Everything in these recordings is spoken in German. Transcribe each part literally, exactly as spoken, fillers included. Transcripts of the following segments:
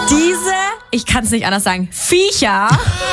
Diese, ich kann es nicht anders sagen, Viecher.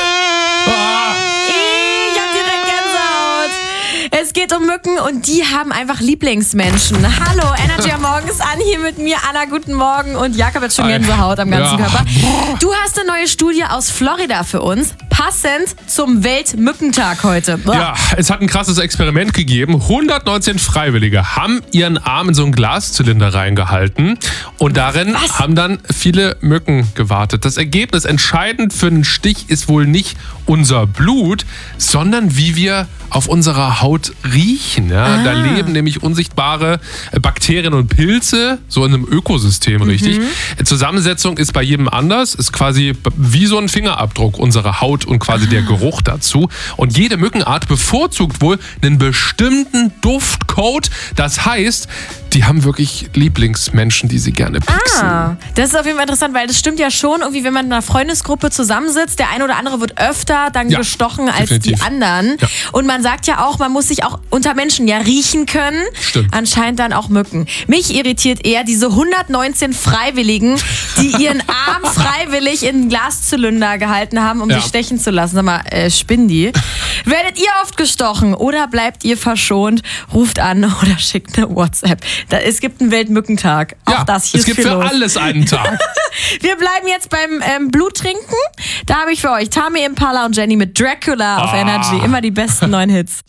Ich hab direkt Gänsehaut. Es geht um Mücken und die haben einfach Lieblingsmenschen. Hallo, Energy am Morgen ist an, hier mit mir. Anna, guten Morgen. Und Jakob hat schon Gänsehaut am ganzen ja. Körper. Du hast eine neue Studie aus Florida für uns, passend zum Weltmückentag heute. Boah. Ja, es hat ein krasses Experiment gegeben. hundertneunzehn Freiwillige haben ihren Arm in so einen Glaszylinder reingehalten und darin Was? haben dann viele Mücken gewartet. Das Ergebnis, entscheidend für einen Stich, ist wohl nicht unser Blut, sondern wie wir auf unserer Haut riechen. Ja? Ah. Da leben nämlich unsichtbare Bakterien und Pilze, so in einem Ökosystem, mhm. richtig. Zusammensetzung ist bei jedem anders, ist quasi wie so ein Fingerabdruck unsere Haut und quasi ah. der Geruch dazu. Und jede Mückenart bevorzugt wohl einen bestimmten Duftcode. Das heißt, die haben wirklich Lieblingsmenschen, die sie gerne pieksen. Ah, das ist auf jeden Fall interessant, weil das stimmt ja schon, irgendwie, wenn man in einer Freundesgruppe zusammensitzt, der eine oder andere wird öfter dann ja, gestochen als definitiv. die anderen. Ja. Und man sagt ja auch, man muss sich auch unter Menschen ja riechen können. Stimmt. Anscheinend dann auch Mücken. Mich irritiert eher diese hundertneunzehn Freiwilligen, die ihren Arm freiwillig in einen Glaszylinder gehalten haben, um ja. sich stechen zu lassen. Sag mal, äh, spinnen die? Werdet ihr oft gestochen oder bleibt ihr verschont? Ruft an oder schickt eine WhatsApp. Da, es gibt einen Weltmückentag. Auch ja, das hier es ist gibt für los. alles einen Tag. Wir bleiben jetzt beim ähm, Bluttrinken. Da habe ich für euch Tame Impala und Jenny mit Dracula auf ah. Energy. Immer die besten neuen Hits.